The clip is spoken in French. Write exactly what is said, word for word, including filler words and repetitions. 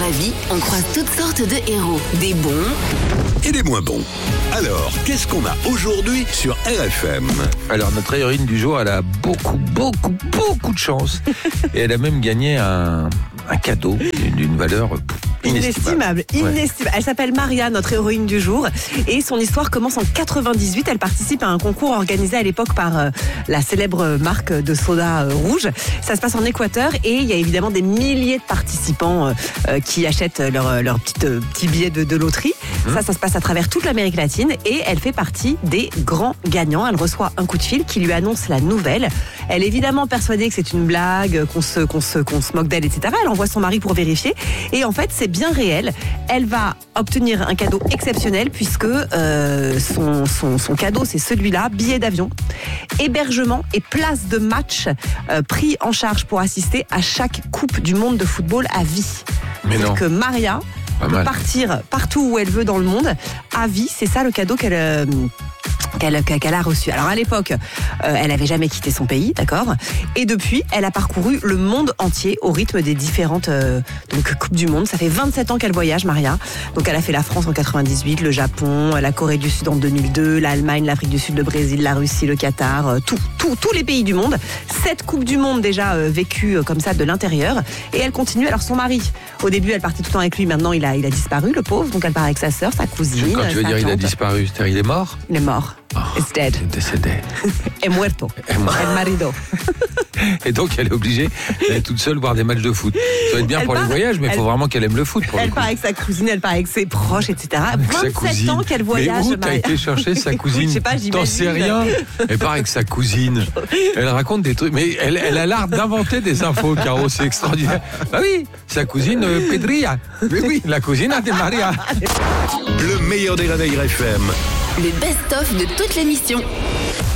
la vie, on croise toutes sortes de héros. Des bons et des moins bons. Alors, qu'est-ce qu'on a aujourd'hui sur R F M? Alors, notre héroïne du jour, elle a beaucoup, beaucoup, beaucoup de chance. Et elle a même gagné un, un cadeau d'une valeur inestimable. Inestimable, inestimable. Elle s'appelle Maria, notre héroïne du jour. Et son histoire commence en quatre-vingt-dix-huit. Elle participe à un concours organisé à l'époque par euh, la célèbre marque de soda euh, rouge. Ça se passe en Équateur et il y a évidemment des milliers de participants euh, qui achètent leur, leur petit, euh, petit billet de, de loterie. Mmh. Ça, ça se passe à travers toute l'Amérique latine et elle fait partie des grands gagnants. Elle reçoit un coup de fil qui lui annonce la nouvelle. Elle est évidemment persuadée que c'est une blague, qu'on se, qu'on se, qu'on se moque d'elle, et cetera. Elle envoie son mari pour vérifier. Et en fait, c'est bien réel. Elle va obtenir un cadeau exceptionnel puisque euh, son, son, son cadeau, c'est celui-là, billet d'avion, hébergement et place de match euh, pris en charge pour assister à chaque Coupe du Monde de football à vie. Mais non. Que Maria peut partir partout où elle veut dans le monde à vie. C'est ça le cadeau qu'elle... Euh, Qu'elle, qu'elle a reçu. Alors à l'époque, euh, elle n'avait jamais quitté son pays, d'accord. Et depuis, elle a parcouru le monde entier au rythme des différentes euh, donc coupes du monde. Ça fait vingt-sept ans qu'elle voyage, Maria. Donc elle a fait la France en quatre-vingt-dix-huit, le Japon, la Corée du Sud en deux mille deux, l'Allemagne, l'Afrique du Sud, le Brésil, la Russie, le Qatar, euh, tout, tout, tous les pays du monde. Sept coupes du monde déjà euh, vécues euh, comme ça de l'intérieur. Et elle continue. Alors son mari, au début, elle partait tout le temps avec lui. Maintenant, il a, il a disparu, le pauvre. Donc elle part avec sa sœur, sa cousine. Quand tu veux dire tante. il a disparu, c'est-à-dire il est mort? Il est mort. Oh, It's dead. Il est décédé. Est muerto. Est mort. El marido. Et donc elle est obligée d'aller toute seule voir des matchs de foot. Ça va être bien Elle pour part, les voyages, mais il faut elle, vraiment qu'elle aime le foot. Pour elle le coup. part avec sa cousine, elle part avec ses proches, et cetera. Avec sa vingt-sept cousine. ans qu'elle voyage. Mais où t'as été chercher sa cousine? Écoute, je sais pas, j'imagine. T'en sais rien. Elle part avec sa cousine. Elle raconte des trucs, mais elle, elle a l'art d'inventer des infos, Caro, c'est extraordinaire. Bah oui, sa cousine euh, Pedria. Mais oui, la cousine de Maria. Le meilleur des réveils R F M. Le best-of de toute l'émission.